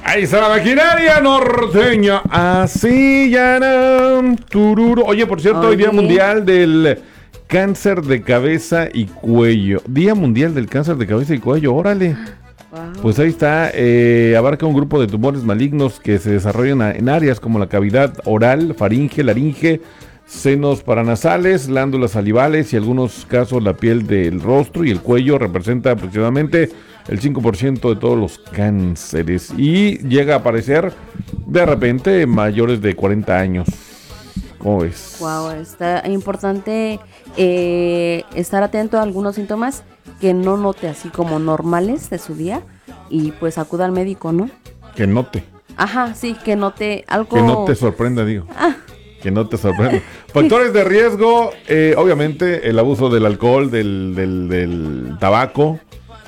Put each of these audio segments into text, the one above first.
Ahí está la maquinaria norteña. Así ya. Tururu. Oye, por cierto, hoy Día Mundial del Cáncer de Cabeza y Cuello. Día Mundial del Cáncer de Cabeza y Cuello. Órale. Wow. Pues ahí está. Abarca un grupo de tumores malignos que se desarrollan en áreas como la cavidad oral, faringe, laringe, senos paranasales, glándulas salivales y en algunos casos la piel del rostro y el cuello. Representa aproximadamente el 5% de todos los cánceres y llega a aparecer de repente mayores de 40 años. ¿Cómo ves? Wow, está importante estar atento a algunos síntomas que no note así como normales de su día y pues acuda al médico, ¿no? Que note. Ajá, sí, que note algo. Que no te sorprenda, digo. Que no te sorprenda. Factores de riesgo, obviamente el abuso del alcohol, del tabaco.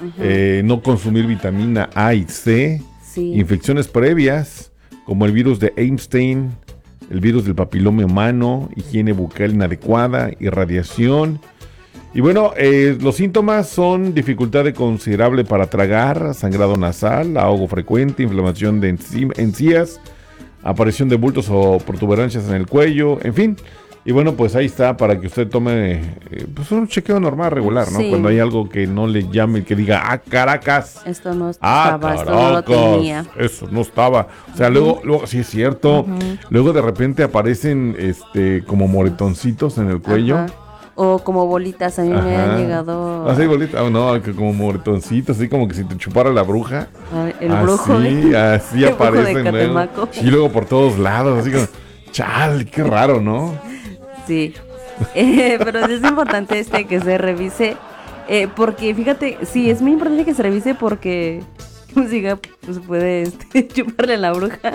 No consumir vitamina A y C, sí. Infecciones previas como el virus de Epstein, el virus del papiloma humano, higiene bucal inadecuada, irradiación. Y bueno, los síntomas son dificultad considerable para tragar, sangrado nasal, ahogo frecuente, inflamación de encías, aparición de bultos o protuberancias en el cuello, en fin. Y bueno, pues ahí está para que usted tome pues un chequeo normal, regular, ¿no? Sí. Cuando hay algo que no le llame, que diga, Caracas. Esto no estaba, Caracas, esto no lo tenía. Eso no estaba. O sea, luego sí es cierto. Luego de repente aparecen como moretoncitos en el cuello. Ajá. O como bolitas, a mí me han llegado. Ah, sí, bolitas. No, como moretoncitos, así como que si te chupara la bruja. El brujo. Así aparecen luego. Y luego por todos lados, así como, chal, qué raro, ¿no? Sí, pero sí es importante que se revise, porque fíjate, sí, es muy importante que se revise porque pues puede chuparle a la bruja.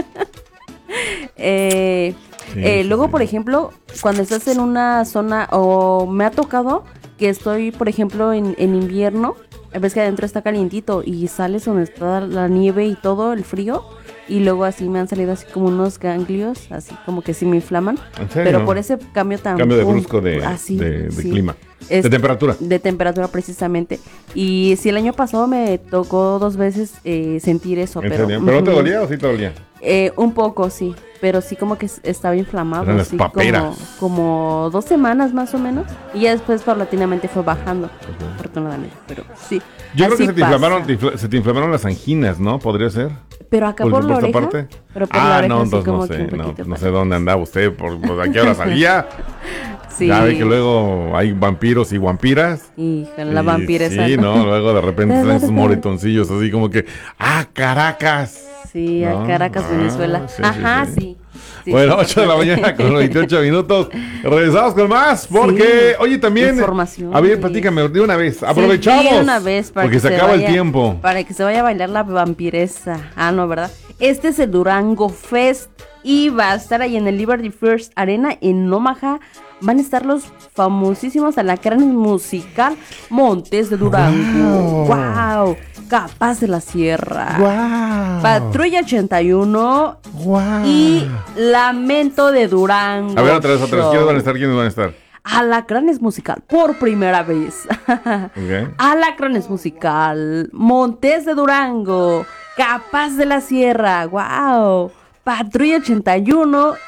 Luego, por ejemplo, cuando estás en una zona, o me ha tocado que estoy, por ejemplo, en invierno, ves que adentro está calientito y sales donde está la nieve y todo, el frío. Y luego así me han salido así como unos ganglios, así como que sí me inflaman. ¿En serio? Pero por ese cambio tan... Cambio de brusco de clima. De temperatura. De temperatura, precisamente. Y sí, el año pasado me tocó 2 veces sentir eso. ¿Pero no te dolía o sí te dolía? Un poco, sí. Pero sí como que estaba inflamado. Eran las paperas. Como 2 semanas más o menos. Y ya después paulatinamente fue bajando. Afortunadamente, pero sí. Yo creo que se te inflamaron las anginas, ¿no? ¿Podría ser? Pero acá por la oreja. Parte? Pero por la oreja, no, entonces no sé dónde andaba usted, por a qué hora salía. Sí. Ya ve que luego hay vampiros y vampiras. Y la vampiresa. Sí, ¿no? Luego de repente salen esos moretoncillos así como que, Caracas. Sí, ¿no? A Caracas, Venezuela. Sí, ajá, sí. Bueno, 8 de la mañana con 28 minutos. Regresamos con más porque, oye, también... Información. A ver, platícame de una vez. Aprovechamos. De una vez porque se acaba el tiempo. Para que se vaya a bailar la vampiresa. No, ¿verdad? Este es el Durango Fest y va a estar ahí en el Liberty First Arena en Omaha. Van a estar los famosísimos Alacranes Musical Montes de Durango. ¡Wow! Capaz de la Sierra. ¡Wow! Patrulla 81. ¡Wow! Y Lamento de Durango. A ver, otra vez. ¿Quiénes van a estar? Alacranes Musical, por primera vez. Okay. Alacranes Musical, Montes de Durango, Capaz de la Sierra. ¡Wow! Patrulla 81. ¡Wow!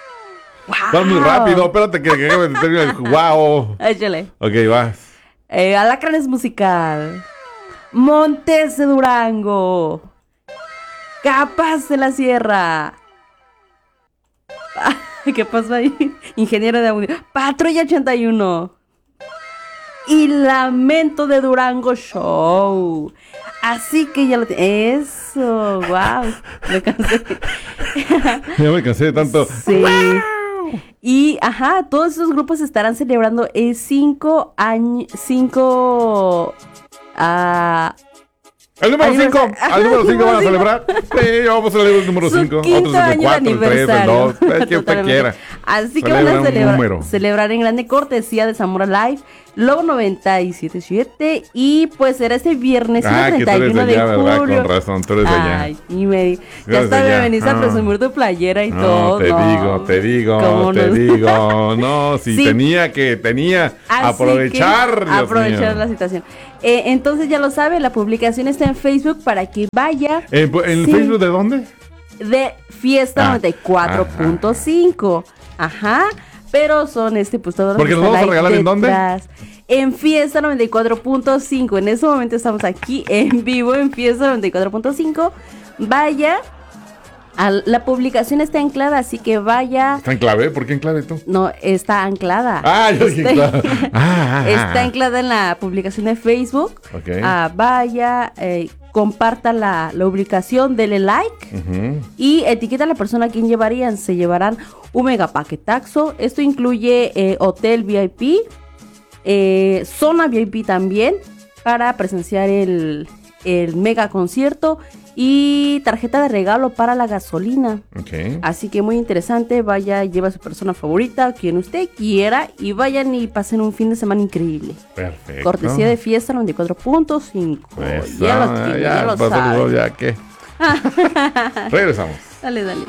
Vas muy rápido, espérate que termine el wow. Échale. Ok, vas. Alacranes Musical, Montes de Durango, Capaz de la Sierra. ¿Qué pasó ahí? Ingeniero de audio. Patrulla 81. Y Lamento de Durango Show. Así que ya lo eso, wow. Me cansé. Ya me cansé de tanto. Sí. Wow. Y todos esos grupos estarán celebrando 5 años. El número 5. Al número 5 van a celebrar. Sí, vamos a celebrar el número 5. Otros el 4, el 3, el 2. El que usted quiera. Así que van a celebrar en grande cortesía de Zamora Live. Logo 977 y pues será este viernes Que tú eres 31 de allá, de ¿verdad? julio. Con razón, tú eres de allá. Ay, y me Tú ya eres hasta de me allá. venís a presumir tu playera y No, todo. te digo. No, si Sí. tenía Así aprovechar, que Dios aprovechar mío. la situación. Entonces ya lo sabe, la publicación está en Facebook para que vaya. ¿En Sí. Facebook de dónde? De Fiesta 94.5. Ajá. Pero son pues todos los Porque nos vamos a regalar ¿en dónde? En Fiesta 94.5. En ese momento estamos aquí en vivo en Fiesta 94.5. Vaya. La publicación está anclada, así que vaya. ¿Está en clave? ¿Por qué en clave tú? No, está anclada. Yo dije clave. Está anclada en la publicación de Facebook. Ok. Vaya, comparta la ubicación, dele like. Ujú. Y etiqueta a la persona a quien llevarían. Se llevarán un mega paquetaxo. Esto incluye hotel VIP, zona VIP también, para presenciar el mega concierto y tarjeta de regalo para la gasolina. Ok. Así que muy interesante. Vaya, lleva a su persona favorita, quien usted quiera, y vayan y pasen un fin de semana increíble. Perfecto. Cortesía de Fiesta 94.5. Pues, Ya lo tiene, ya lo pasó el sabe. gol, ya que. Regresamos. Dale.